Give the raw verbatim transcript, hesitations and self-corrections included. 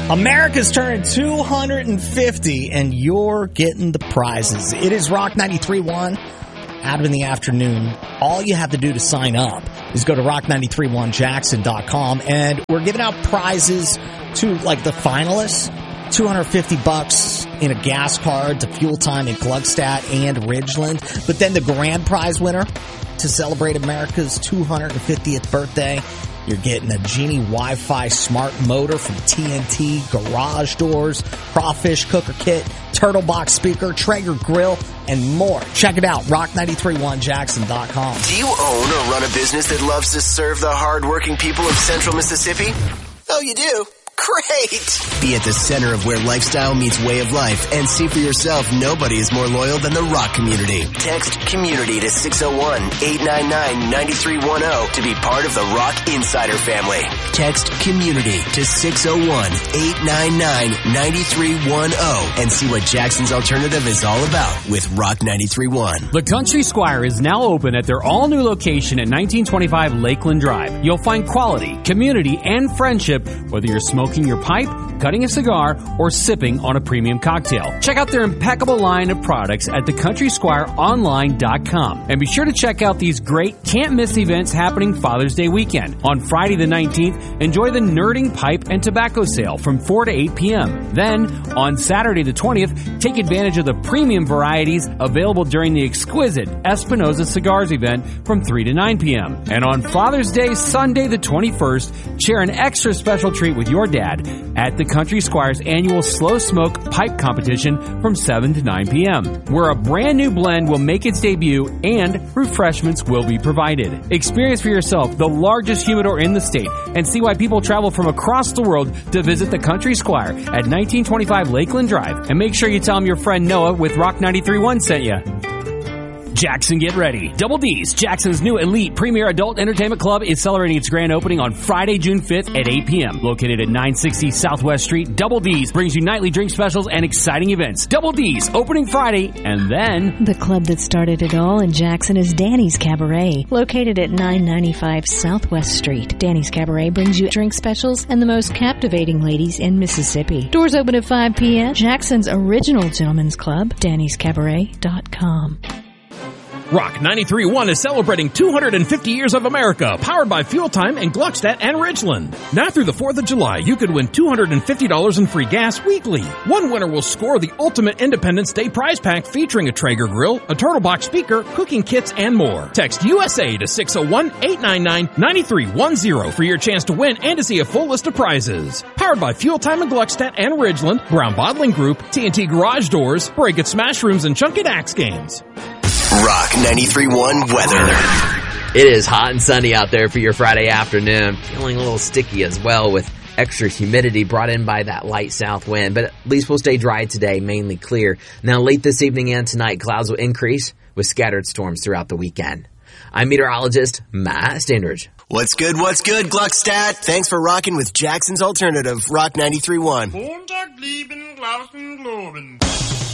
America's turning two hundred fifty, and you're getting the prizes. It is Rock ninety-three point one, Adam in the Afternoon. All you have to do to sign up is go to rock nine three one jackson dot com, and we're giving out prizes to, like, the finalists. two hundred fifty bucks in a gas card to Fuel Time in Gluckstadt and Ridgeland. But then the grand prize winner, to celebrate America's two hundred fiftieth birthday, you're getting a Genie Wi-Fi smart motor from T N T, garage doors, crawfish cooker kit, turtle box speaker, Traeger grill, and more. Check it out, rock nine three one jackson dot com. Do you own or run a business that loves to serve the hardworking people of Central Mississippi? Oh, you do? Great! Be at the center of where lifestyle meets way of life and see for yourself nobody is more loyal than the Rock community. Text COMMUNITY to six oh one, eight nine nine, nine three one oh to be part of the Rock Insider family. Text COMMUNITY to six oh one, eight nine nine, nine three one oh and see what Jackson's Alternative is all about with Rock ninety-three point one. The Country Squire is now open at their all-new location at nineteen twenty-five Lakeland Drive. You'll find quality, community, and friendship whether you're smoking your pipe, cutting a cigar, or sipping on a premium cocktail. Check out their impeccable line of products at the country squire online dot com. And be sure to check out these great can't-miss events happening Father's Day weekend. On Friday the nineteenth, enjoy the Nerding Pipe and Tobacco Sale from four to eight p.m. Then, on Saturday the twentieth, take advantage of the premium varieties available during the exquisite Espinosa Cigars event from three to nine p.m. And on Father's Day, Sunday the twenty-first, share an extra special treat with your dad at the Country Squire's annual Slow Smoke Pipe Competition from seven to nine p.m., where a brand new blend will make its debut and refreshments will be provided. Experience for yourself the largest humidor in the state and see why people travel from across the world to visit the Country Squire at nineteen twenty-five Lakeland Drive. And make sure you tell them your friend Noah with Rock ninety-three point one sent you. Jackson, get ready. Double D's, Jackson's new elite premier adult entertainment club, is celebrating its grand opening on Friday, June fifth at eight p.m. Located at nine sixty Southwest Street, Double D's brings you nightly drink specials and exciting events. Double D's, opening Friday, and then... The club that started it all in Jackson is Danny's Cabaret, located at nine ninety-five Southwest Street. Danny's Cabaret brings you drink specials and the most captivating ladies in Mississippi. Doors open at five p.m. Jackson's original gentlemen's club, dannys cabaret dot com. Rock ninety-three point one is celebrating two hundred fifty years of America, powered by Fuel Time in Gluckstadt and Ridgeland. Now through the fourth of July, you could win two hundred fifty dollars in free gas weekly. One winner will score the ultimate Independence Day prize pack featuring a Traeger grill, a turtle box speaker, cooking kits, and more. Text U S A to six oh one, eight nine nine, nine three one oh for your chance to win and to see a full list of prizes. Powered by Fuel Time in Gluckstadt and Ridgeland, Brown Bottling Group, T N T Garage Doors, Break It Smash Rooms, and Chunky Axe Games. Rock ninety-three point one weather. It is hot and sunny out there for your Friday afternoon. Feeling a little sticky as well with extra humidity brought in by that light south wind. But at least we'll stay dry today, mainly clear. Now late this evening and tonight, clouds will increase with scattered storms throughout the weekend. I'm meteorologist Matt Standridge. What's good, what's good, Gluckstadt? Thanks for rocking with Jackson's Alternative, Rock ninety-three point one.